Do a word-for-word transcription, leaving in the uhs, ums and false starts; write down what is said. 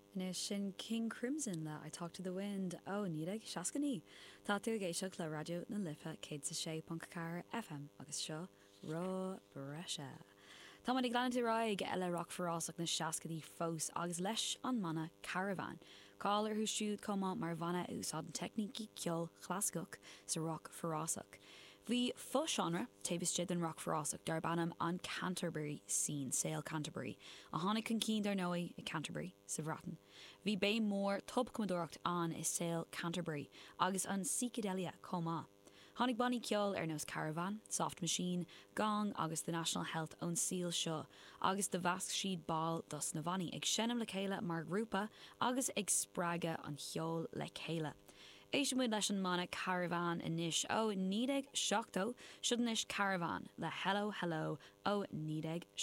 Inis sin King Crimson le I Talk to the Wind ó níag seacaní. Tá tú géisioach le radio na lifa cé sa sé Pcar F M agus seo rá breise. Tá man ag glanú raig eile rock forrásach na seacadí fós agus leis an mana Caravan. Cáir thu siúd comá mar bhanna úsáid an technicí ceol chlascoch sa rock forrásach. Bhí fós-genre taobhas an rock forrásach dar bannam an Canterbury scene, Sail Canterbury, a tháinig chun cín dar nói i Canterbury sa bhratan. Bhí bé mór tub cumadóracht an is Sail Canterbury agus an psychedelia comá. Tháinig bannaí ceol ar nós Caravan, Soft Machine, Gong agus the National Health ón síl seo, agus de bhasc siad ball dos na bhannaí ag seanam le chéile mar grúpa agus ag spráige an cheol le chéile. Éis muid leis an mana Caravan inis ó níag seachtó siúdanis Caravan le Hello Hello ó níag